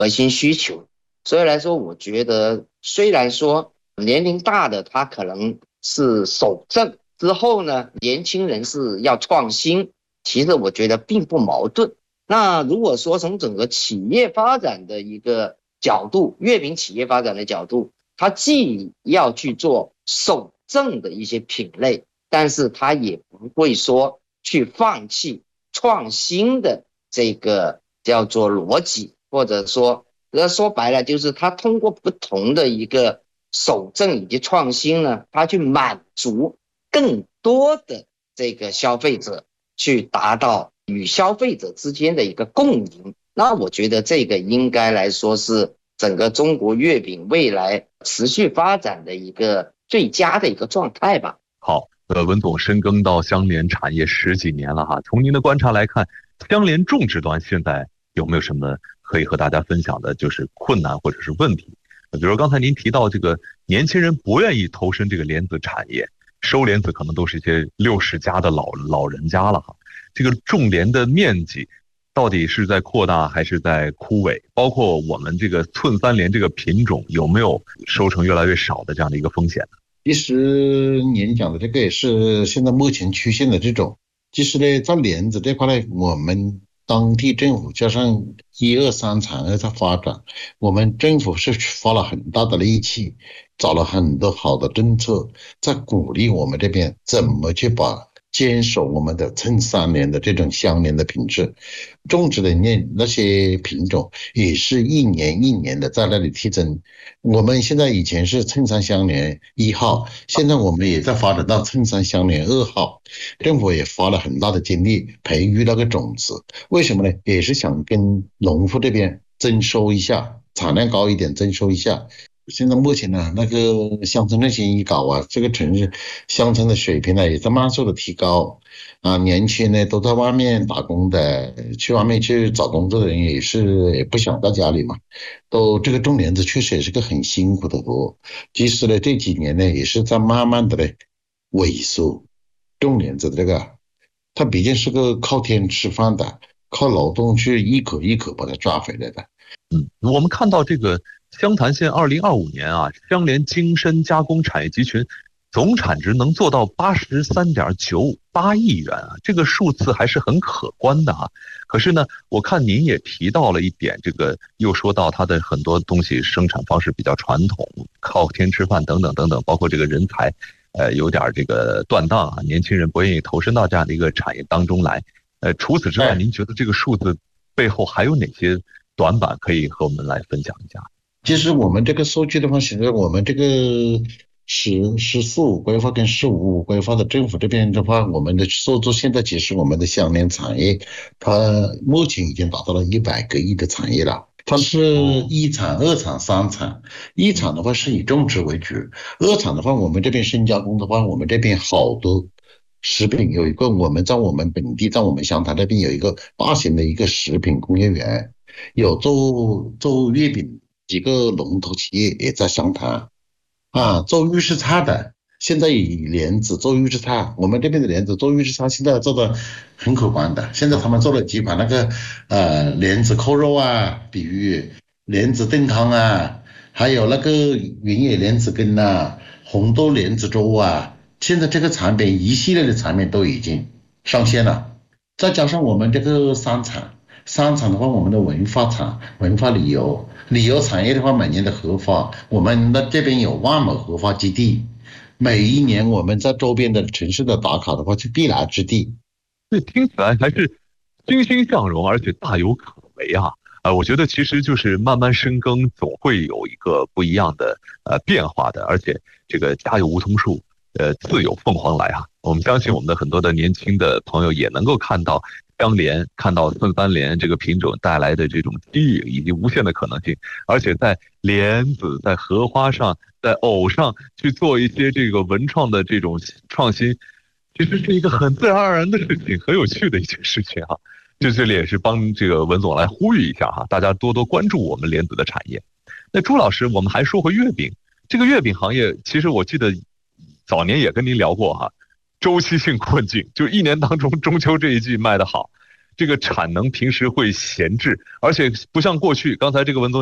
核心需求。所以来说，我觉得虽然说年龄大的他可能是守正，之后呢，年轻人是要创新，其实我觉得并不矛盾。那如果说从整个企业发展的一个角度，月饼企业发展的角度，它既要去做守正的一些品类，但是它也不会说去放弃创新的这个叫做逻辑，或者说说白了就是它通过不同的一个守正以及创新呢，它去满足更多的这个消费者，去达到与消费者之间的一个共赢。那我觉得这个应该来说是整个中国月饼未来持续发展的一个最佳的一个状态吧。 好，文总深耕到香莲产业10几年了哈，从您的观察来看，香莲种植端现在有没有什么可以和大家分享的，就是困难或者是问题？比如刚才您提到这个年轻人不愿意投身这个莲子产业，收莲子可能都是一些60加的老人家了哈。这个种莲的面积到底是在扩大还是在枯萎？包括我们这个寸三莲这个品种有没有收成越来越少的这样的一个风险呢？ 其实您讲的这个也是现在目前出现的这种。其实呢，在莲子这块呢，我们当地政府加上1、2、3产业在发展，我们政府是花了很大的力气，找了很多好的政策，在鼓励我们这边怎么去坚守我们的寸三莲的这种香莲的品质，种植的那些品种也是一年一年的在那里提升。我们现在以前是寸三香莲1号，现在我们也在发展到寸三香莲2号，政府也花了很大的精力培育那个种子。为什么呢？也是想跟农户这边增收一下，产量高一点，增收一下。现在目前呢，那个乡村振兴一搞啊，这个城市乡村的水平呢也在慢速的提高啊，年轻人都在外面打工的，去外面去找工作的人也不想在家里嘛，这个种莲子确实也是个很辛苦的活。其实呢，这几年呢也是在慢慢的萎缩，种莲子的这个，它毕竟是个靠天吃饭的，靠劳动去一口一口把它抓回来的。 我们看到这个湘潭县2025年啊，香莲精深加工产业集群总产值能做到83.98亿元啊，这个数字还是很可观的啊。可是呢，我看您也提到了一点，这个又说到它的很多东西生产方式比较传统，靠天吃饭等等等等，包括这个人才，有点这个断档啊，年轻人不愿意投身到这样的一个产业当中来。除此之外，您觉得这个数字背后还有哪些短板可以和我们来分享一下？ 其实我们这个数据的话，现在我们这个“十四五”规划跟“15+5”规划的政府这边的话，我们的数字现在其实我们的香莲产业，它目前已经达到了100个亿的产业了。它是1产、2产、3产。1产的话是以种植为主，2产的话我们这边深加工的话，我们这边好多食品有一个我们在我们本地，在我们湘潭那边有一个大型的一个食品工业园，有做月饼几个龙头企业也在湘潭啊，做预制菜的，现在以莲子做预制菜，我们这边的莲子做预制菜现在做的很可观的。现在他们做了几款那个莲子扣肉啊，比如莲子炖汤啊，还有那个原野莲子羹啊，红豆莲子粥啊，现在这个产品一系列的产品都已经上线了。再加上我们这个3产的话，我们的文化产、文化旅游产业的话，每年的核发，我们的这边有万亩核发基地，每一年我们在周边的城市的打卡的话是必来之地。 这听起来还是欣欣向荣，而且大有可为啊！我觉得其实就是慢慢深耕，总会有一个不一样的变化的。而且这个家有梧桐树，自有凤凰来啊！我们相信我们的很多的年轻的朋友也能够看到香莲、看到寸三莲这个品种带来的这种机遇以及无限的可能性，而且在莲子、在荷花上、在藕上去做一些这个文创的这种创新，其实是一个很自然而然的事情，很有趣的一件事情啊。这里也是帮这个文总来呼吁一下哈，大家多多关注我们莲子的产业。那朱老师，我们还说回月饼，这个月饼行业，其实我记得早年也跟您聊过哈，周期性困境，就一年当中中秋这一季卖得好， 这个产能平时会闲置，而且不像过去，刚才这个文总